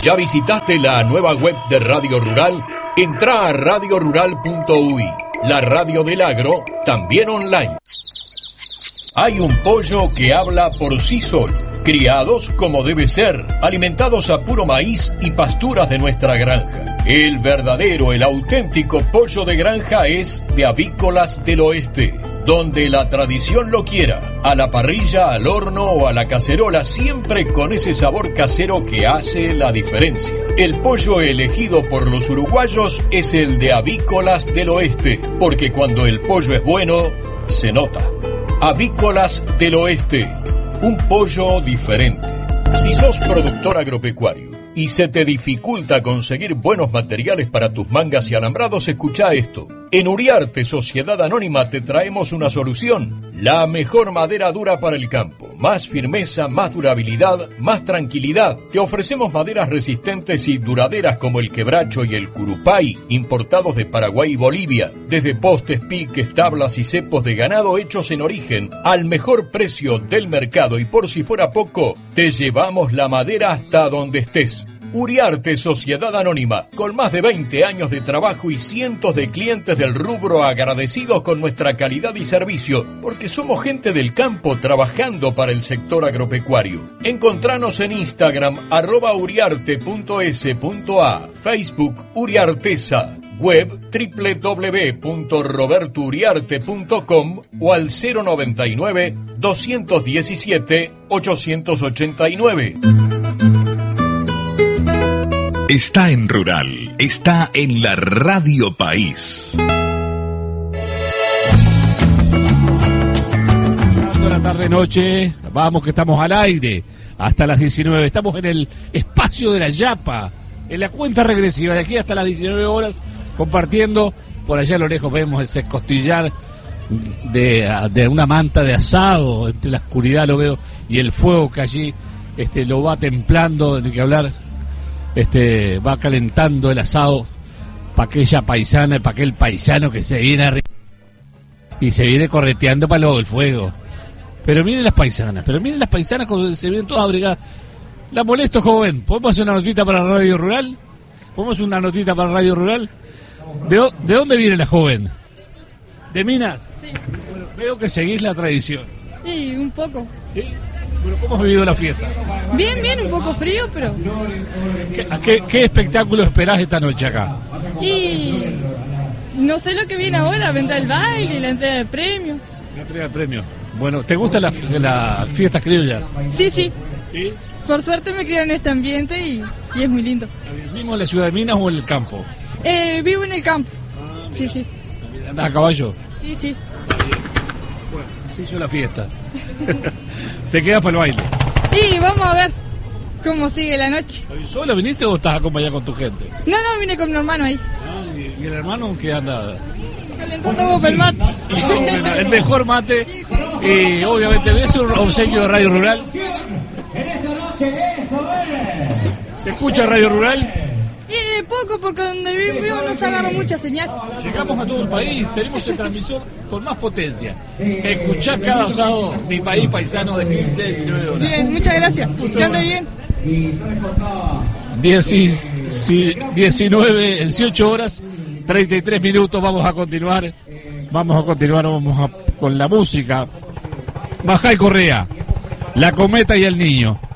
¿Ya visitaste la nueva web de Radio Rural? Entrá a radiorural.uy, la radio del agro, también online. Hay un pollo que habla por sí solo, criados como debe ser, alimentados a puro maíz y pasturas de nuestra granja. El verdadero, el auténtico pollo de granja es de Avícolas del Oeste, donde la tradición lo quiera, a la parrilla, al horno o a la cacerola, siempre con ese sabor casero que hace la diferencia. El pollo elegido por los uruguayos es el de Avícolas del Oeste, porque cuando el pollo es bueno, se nota. Avícolas del Oeste, un pollo diferente. Si sos productor agropecuario y se te dificulta conseguir buenos materiales para tus mangas y alambrados, escuchá esto. En Uriarte Sociedad Anónima te traemos una solución. La mejor madera dura para el campo. Más firmeza, más durabilidad, más tranquilidad. Te ofrecemos maderas resistentes y duraderas como el quebracho y el curupay, importados de Paraguay y Bolivia. Desde postes, piques, tablas y cepos de ganado hechos en origen, al mejor precio del mercado. Y por si fuera poco, te llevamos la madera hasta donde estés. Uriarte Sociedad Anónima, con más de 20 años de trabajo y cientos de clientes del rubro agradecidos con nuestra calidad y servicio, porque somos gente del campo trabajando para el sector agropecuario. Encontranos en Instagram, @uriarte.es.a, Facebook Uriartesa, web www.robertouriarte.com o al 099-217-889. Está en Rural, está en la Radio País. La tarde-noche, vamos que estamos al aire hasta las 19. Estamos en el espacio de la Yapa, en la cuenta regresiva, de aquí hasta las 19 horas, compartiendo. Por allá a lo lejos vemos ese costillar de una manta de asado, entre la oscuridad lo veo, y el fuego que allí lo va templando, ni que hablar. Va calentando el asado para aquella paisana, para aquel paisano que se viene arriba y se viene correteando para el fuego. Pero miren las paisanas como se vienen todas abrigadas. La molesto, joven. ¿Podemos hacer una notita para Radio Rural? ¿De dónde viene la joven? ¿De Minas? Sí. Bueno, veo que seguís la tradición. Sí, un poco. ¿Sí? Bueno, ¿cómo has vivido la fiesta? Bien, un poco frío, pero... ¿Qué espectáculo esperás esta noche acá? Y no sé lo que viene ahora, vendrá el baile, la entrega de premios. La entrega de premios. Bueno, ¿te gustan las fiestas criollas? Sí. ¿Sí? Por suerte me crié en este ambiente y es muy lindo. ¿Mismo en la ciudad de Minas o en el campo? Vivo en el campo. Sí. ¿Andás a caballo? Sí. Bueno, se hizo la fiesta. ¿Te quedas para el baile? Y vamos a ver cómo sigue la noche. ¿Solo viniste o estás acompañado con tu gente? No, vine con mi hermano ahí. ¿Y el hermano qué anda? Calentando el mate. El mejor mate. Y obviamente es un obsequio de Radio Rural. ¿Se escucha Radio Rural? Y de poco, porque donde vivo no se agarra mucha señal. Llegamos a todo el país, tenemos el transmisor con más potencia. Escuchá cada sábado Mi País Paisano de 15 a 19 horas. Bien, muchas gracias. Que ande bien. 18 horas, 33 minutos, vamos a continuar con la música. Bajá y Correa, La Cometa y el Niño.